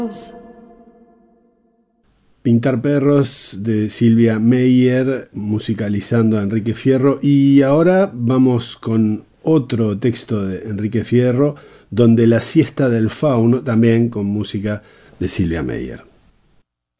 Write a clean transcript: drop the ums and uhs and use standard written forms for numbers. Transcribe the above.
Pintar perros de Silvia Meyer, musicalizando a Enrique Fierro. Y ahora vamos con otro texto de Enrique Fierro, donde la siesta del fauno, también con música de Silvia Meyer.